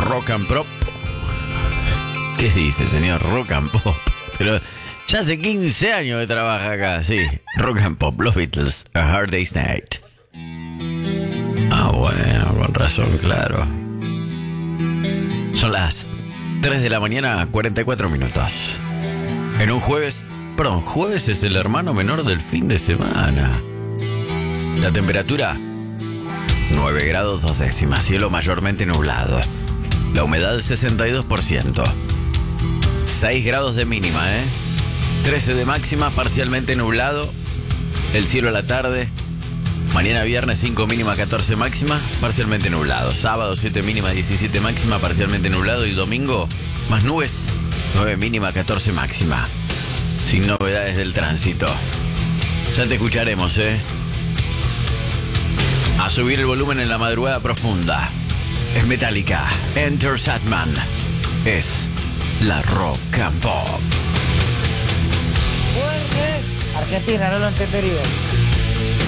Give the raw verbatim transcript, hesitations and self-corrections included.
Rock and Pop. ¿Qué dice, señor? Rock and Pop. Pero ya hace quince años que trabaja acá, sí. Rock and Pop, los Beatles, A Hard Day's Night. Ah, bueno, con razón, claro. Son las tres de la mañana, cuarenta y cuatro minutos. En un jueves... Perdón, jueves es el hermano menor del fin de semana. La temperatura... nueve grados dos décimas, cielo mayormente nublado. La humedad sesenta y dos por ciento. seis grados de mínima, ¿eh? trece de máxima, parcialmente nublado. El cielo a la tarde. Mañana viernes cinco mínima, catorce máxima, parcialmente nublado. Sábado siete mínima, diecisiete máxima, parcialmente nublado. Y domingo más nubes, nueve mínima, catorce máxima. Sin novedades del tránsito. Ya te escucharemos, ¿eh? A subir el volumen en la madrugada profunda. Es Metallica. Enter Sandman. Es la Rock and Pop. Argentina, no lo entendería.